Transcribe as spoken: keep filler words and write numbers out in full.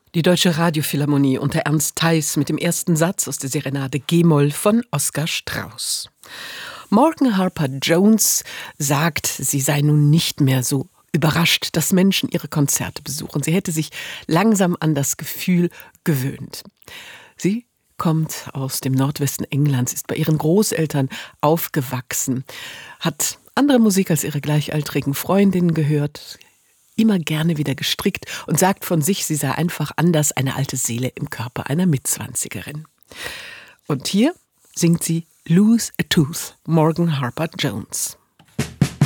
Die Deutsche Radiophilharmonie unter Ernst Theis mit dem ersten Satz aus der Serenade G-Moll von Oskar Strauß. Morgan Harper Jones sagt, sie sei nun nicht mehr so überrascht, dass Menschen ihre Konzerte besuchen. Sie hätte sich langsam an das Gefühl gewöhnt. Sie kommt aus dem Nordwesten Englands, ist bei ihren Großeltern aufgewachsen, hat andere Musik als ihre gleichaltrigen Freundinnen gehört, immer gerne wieder gestrickt und sagt von sich, sie sei einfach anders, eine alte Seele im Körper einer Mitzwanzigerin. Und hier singt sie Lose a Tooth, Morgan Harper Jones.